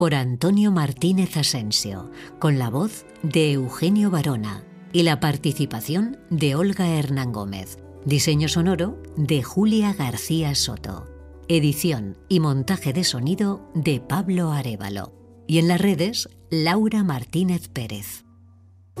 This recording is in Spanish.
por Antonio Martínez Asensio, con la voz de Eugenio Barona y la participación de Olga Hernán Gómez. Diseño sonoro de Julia García Soto. Edición y montaje de sonido de Pablo Arévalo. Y en las redes, Laura Martínez Pérez.